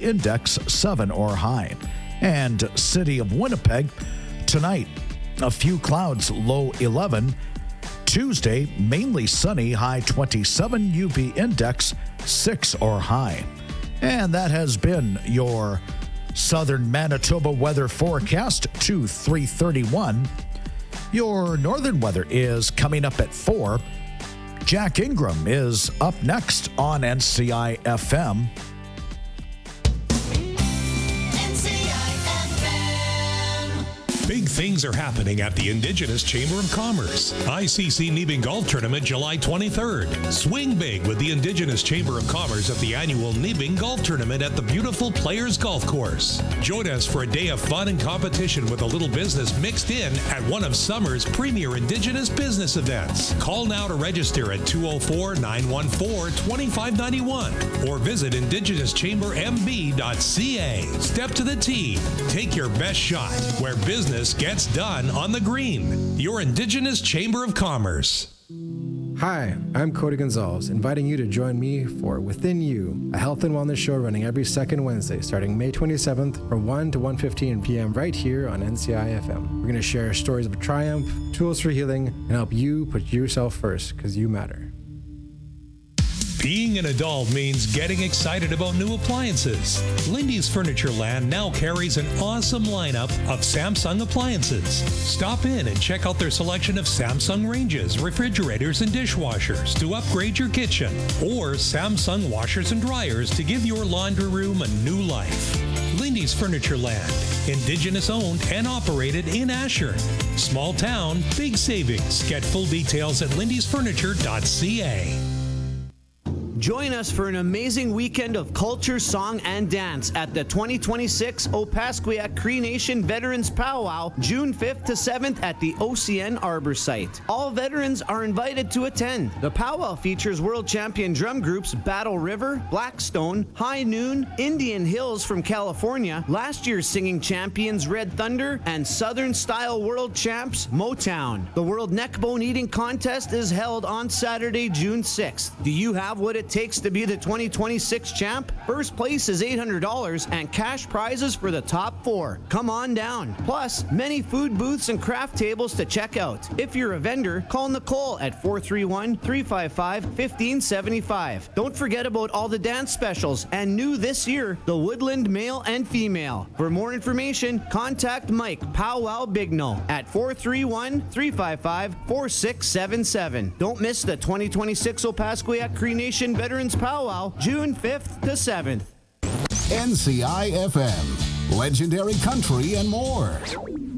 index 7 or high. And City of Winnipeg, tonight, a few clouds, low 11. Tuesday, mainly sunny, high 27, UV index 6 or high. And that has been your Southern Manitoba weather forecast to 3:31. Your northern weather is coming up at 4. Jack Ingram is up next on NCI FM. Big things are happening at the Indigenous Chamber of Commerce. ICC Neebing Golf Tournament, July 23rd. Swing big with the Indigenous Chamber of Commerce at the annual Neebing Golf Tournament at the beautiful Players Golf Course. Join us for a day of fun and competition with a little business mixed in at one of summer's premier Indigenous business events. Call now to register at 204-914-2591 or visit indigenouschambermb.ca. Step to the tee. Take your best shot where business gets done on the green. Your Indigenous Chamber of Commerce. Hi, I'm Cody Gonzalez, inviting you to join me for Within You, a health and wellness show running every second Wednesday starting May 27th from 1 to 1:15 p.m. right here on NCI FM. We're going to share stories of triumph, tools for healing, and help you put yourself first because you matter. Being an adult means getting excited about new appliances. Lindy's Furniture Land now carries an awesome lineup of Samsung appliances. Stop in and check out their selection of Samsung ranges, refrigerators, and dishwashers to upgrade your kitchen, or Samsung washers and dryers to give your laundry room a new life. Lindy's Furniture Land, Indigenous owned and operated in Asher. Small town, big savings. Get full details at lindysfurniture.ca. Join us for an amazing weekend of culture, song, and dance at the 2026 Opaskwayak Cree Nation Veterans Powwow, June 5th to 7th at the OCN Arbor site. All veterans are invited to attend. The powwow features world champion drum groups Battle River, Blackstone, High Noon, Indian Hills from California, last year's singing champions Red Thunder, and Southern Style World Champs Motown. The World Neckbone Eating Contest is held on Saturday, June 6th. Do you have what it takes to be the 2026 champ? First place is $800 and cash prizes for the top 4. Come on down. Plus, many food booths and craft tables to check out. If you're a vendor, call Nicole at 431-355-1575. Don't forget about all the dance specials, and new this year, the Woodland Male and Female. For more information, contact Mike Powwow Bignall at 431-355-4677. Don't miss the 2026 Opaskwayak Cree Nation Veterans Powwow, June 5th to 7th. NCI FM, legendary country and more.